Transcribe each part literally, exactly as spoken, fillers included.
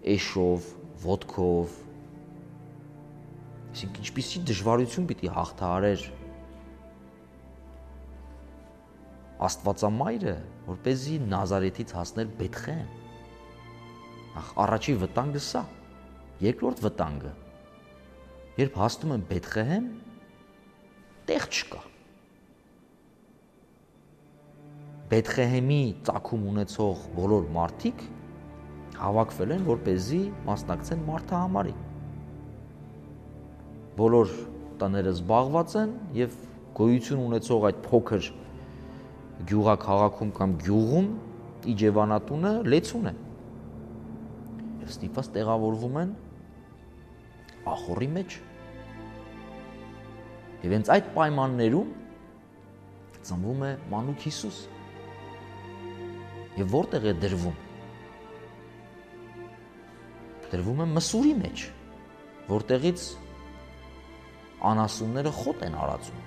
էշով, ոտքով։ Այսինքն ինչպիսի դժվարություն պիտի հաղթահարեր Աստվածամայրը, որպեսզի Նազարեթից հասներ Բեթխեհեմ։ Ախ, առաջի վտանգը սա, երկրորդ վտանգը, երբ հասնում են Բեթխեհեմ, տեղ չկա։ Բեթխեհեմի ծագում ունեցող բոլոր մարդիկ հավաքվել են, որպեսզի մասնակցեն մարդահամարի։ Բոլոր տները զբաղված են եւ գոյություն ունեցող այդ փոքր գյուղաքաղաքում կամ գյուղում իջևանատունը լեցուն է։ Եվ ստիպված տեղավորվում են ախոռի մեջ։ Եվ հենց այդ պայմաններում ծնվում է մանուկ Հիսուս։ Եվ որտեղ է դրվում։ Դրվում է մսուրի մեջ, որտեղից անասունները խոտ են արածում։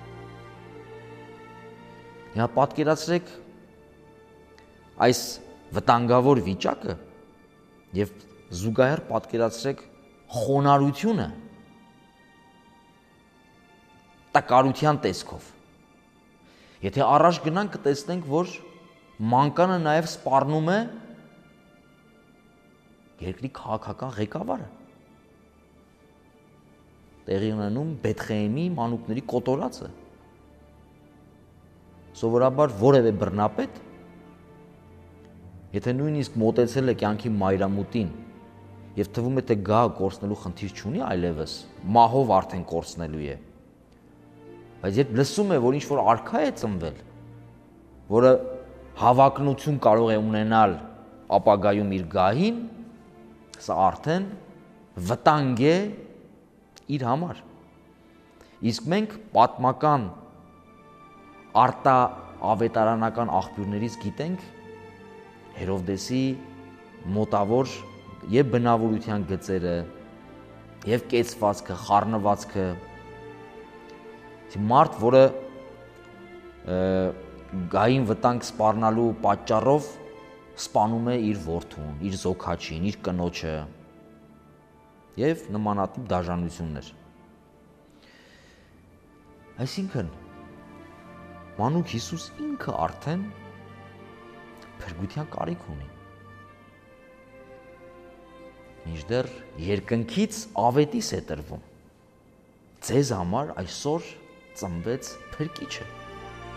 Հիմա պատկերացրեք այս վտանգավոր վիճակը եւ զուգահեռ պատկերացրեք խոնարհությունը տկարության տեսքով։ Եթե առաջ գնանք կտեսնենք, որ մանկանը նաեւ սպառնում է երկրի քաղաքական ղեկավարը։ Տեղի ունենում Բեթխեհեմի մանուկների կոտորածը։ Սովորաբար որևէ բռնապետ, եթե նույնիսկ մոտեցել է կյանքի մայրամուտին եւ թվում է թե գա կորցնելու խնդիր չունի այլևս, մահով արդեն կորցնելու է։ Բայց երբ լսում է, որ ինչ-որ արքա է ծնվել, որը հավակնություն կարող է ունենալ ապագայում իր գահին, սա արդեն վտանգ է իր համար։ Իսկ մենք պատմական արտաավետարանական աղբյուրներից գիտենք Հերովդեսի մոտավոր եւ բնավորության գծերը, եւ կեցվածքը, խառնվածքը։ Մարդ, որը գային վտանգ սպառնալու պատճառով սպանում է իր որդուն, իր զոքաչին, իր կնոջը եւ նմանատիպ դաժանություններ։ Այսինքն մանուկ Հիսուս ինքը արդեն փրկության կարիք ունի։ Մինչդեռ երկնքից ավետիս է տրվում։ Ձեզ համար այսօր ծնվեց փրկիչը։